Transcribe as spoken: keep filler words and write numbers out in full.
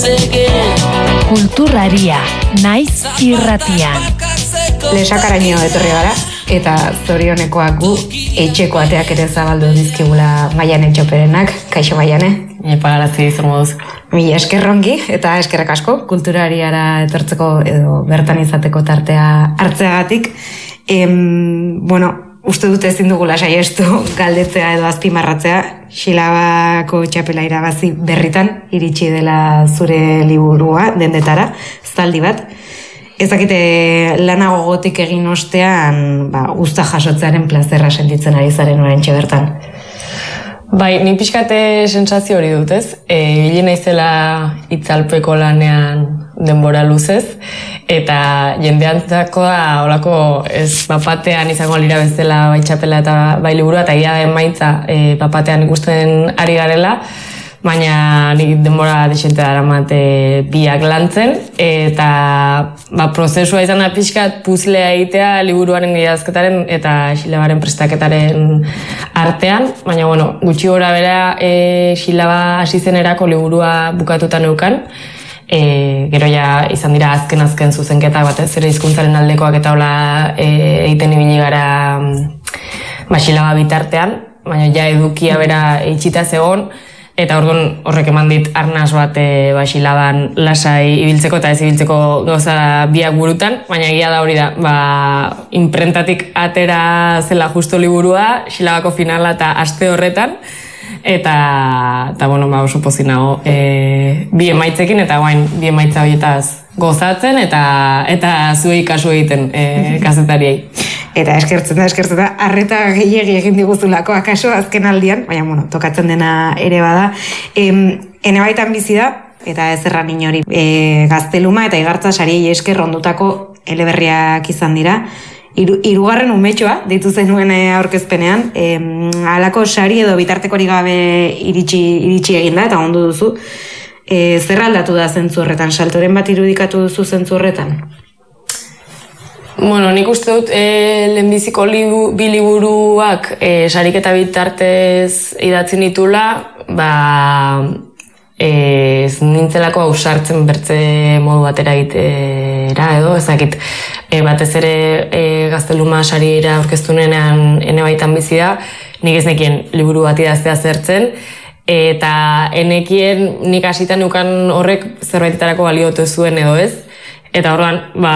Kulturraria, naiz irratian. Lesakaraino etorri gara, eta zorionekoak gu etxeko ateak ere zabaldu dizkigula Maiane Txoperenak. Kaixo Maiane? Epa garazi izan moduz. Mila eskerrongi eta eskerrak asko, kulturariara etortzeko edo bertan izateko tartea hartzeagatik. Em, bueno, uste dut ezin dugula saiestu galdetzea edo azpimarratzea, Xilabako txapela irabazi berritan iritsi dela zure liburua dendetara, zaldi bat. Ezakite lana gogotik egin ostean, ba, uzta jasotzearen plazerra sentitzen ari zaren oraintxe bertan. Bai, ni pixkate sensazio hori dut, ez? E, Hile naizela itzalpeko lanean denbora luzez, eta jendeantzako da olako ez papatean izango alira bezala bai txapela eta bai liburua, eta ia emaitza e, papatean ikusten ari garela, baina nik denbora desente daramat e, biak lantzen, eta ba, prozesua izan da pixkat puzlea egitea liburuaren idazketaren eta Xilabaren prestaketaren artean, baina bueno, gutxi gora bera e, Xilaba hasi zenerako liburua bukatuta neukan, e, gero ja izan dira azken-azken zuzenketak batez ere hizkuntzaren aldekoak eta hola e, egiten ibili gara ba, Xilaba bitartean, baina ja edukia bera itxita zegoen, eta orduan horrek eman dit arnaz bat e, ba, Xilaban lasai ibiltzeko eta ez ibiltzeko gauza biak burutan, baina egia da hori da, ba, imprentatik atera zela justo liburua, Xilabako finala eta aste horretan, eta, eta bueno, ba, oso pozik nago e, bi emaitzekin, eta guain bi emaitza horietaz gozatzen, eta, eta zuei kasu egiten e, kazetariei. Eta eskertzen da, eskertzen da, arreta gehiegi egin diguzulako akaso azken aldian, baina, bueno, tokatzen dena ere bada. Em, ene baitan bizi da, eta ez erran inori, e, Gazteluma eta Igartza sariei esker ondutako eleberriak izan dira. Iru, irugarren umetxoa, ditu zenuen aurkezpenean, e, halako sari edo bitartekori gabe iritsi, iritsi egin da, eta ondo duzu. E, zer aldatu da zentzu horretan, saltoren bat irudikatu duzu zentzu horretan? Bueno, nik uste dut e, lehenbiziko libu, bi liburuak e, sariketa bitartez idatzi nitula, ba, e, ez nintzelako ausartzen bertze modu batera egitera edo, ezakit, e, batez ere e, Gazteluma sarira aurkeztu nenean ene baitan bizi da, nik ez nekien liburu bat idaztea zertzen, eta enekien nik hasitan neukan horrek zerbaitetarako baliotu zuen edo ez, eta orduan, ba,